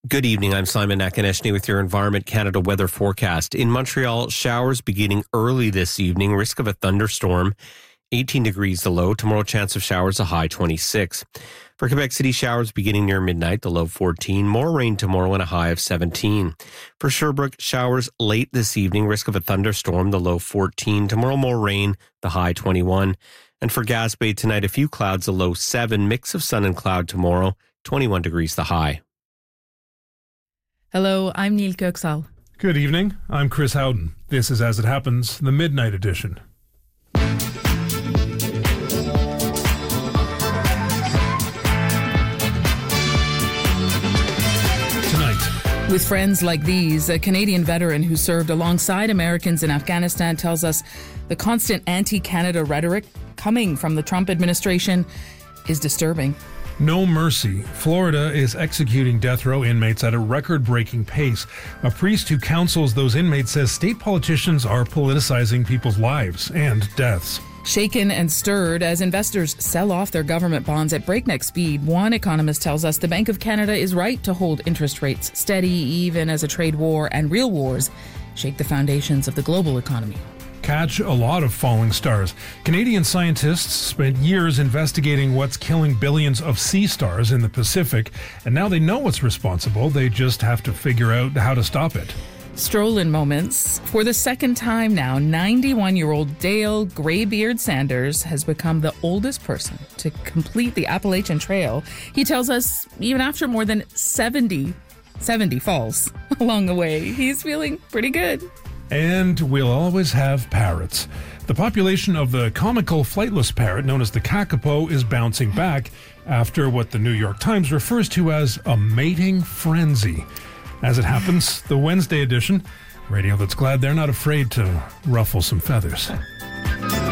Good evening. I'm Simon Nakaneshny with your Environment Canada weather forecast. In Montreal, showers beginning early this evening, risk of a thunderstorm, 18 degrees the low. Tomorrow, chance of showers, a high 26. For Quebec City, showers beginning near midnight, the low 14. More rain tomorrow and a high of 17. For Sherbrooke, showers late this evening, risk of a thunderstorm, the low 14. Tomorrow, more rain, the high 21. And for Gaspé tonight, a few clouds, the low 7. Mix of sun and cloud tomorrow, 21 degrees the high. Hello, I'm Neil Kirksall. Good evening, I'm Chris Howden. This is As It Happens, the Midnight Edition. Tonight. With friends like these, a Canadian veteran who served alongside Americans in Afghanistan tells us the constant anti-Canada rhetoric coming from the Trump administration is disturbing. No mercy. Florida is executing death row inmates at a record-breaking pace. A priest who counsels those inmates says state politicians are politicizing people's lives and deaths. Shaken and stirred as investors sell off their government bonds at breakneck speed, one economist tells us the Bank of Canada is right to hold interest rates steady even as a trade war and real wars shake the foundations of the global economy. Catch a lot of falling stars. Canadian scientists spent years investigating what's killing billions of sea stars in the Pacific, and now they know what's responsible. They just have to figure out how to stop it. Stroll-in moments. For the second time now, 91-year-old Dale Greybeard Sanders has become the oldest person to complete the Appalachian Trail. He tells us even after more than 70 falls along the way, he's feeling pretty good. And we'll always have parrots. The population of the comical flightless parrot known as the kakapo is bouncing back after what the New York Times refers to as a mating frenzy. As it happens, the Wednesday edition, radio that's glad they're not afraid to ruffle some feathers.